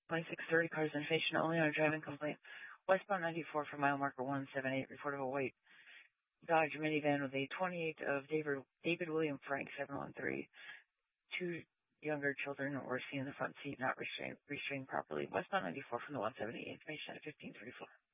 2630, cars in information only on a driving complaint. Westbound 94 for mile marker 178, report of a white Dodge minivan with a 28 of David William Frank 713. Two younger children were seen in the front seat, not restrained properly. Westbound 94 from the 178, information at 1534.